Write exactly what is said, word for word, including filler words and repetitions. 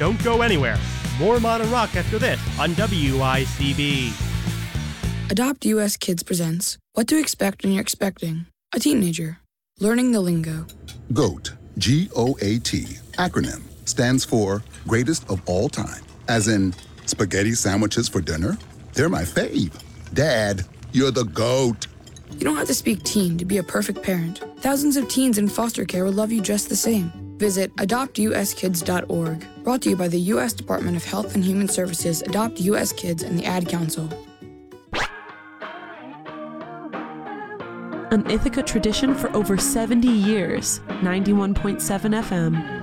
Don't go anywhere. More Modern Rock after this on W I C B. Adopt U S Kids presents What to Expect When You're Expecting a Teenager. Learning the lingo. GOAT, G O A T, acronym, stands for Greatest of All Time. As in, spaghetti sandwiches for dinner? They're my fave. Dad, you're the GOAT. You don't have to speak teen to be a perfect parent. Thousands of teens in foster care will love you just the same. Visit adopt u s kids dot org. Brought to you by the U S Department of Health and Human Services, Adopt U S Kids, and the Ad Council. An Ithaca tradition for over seventy years. ninety-one point seven F M.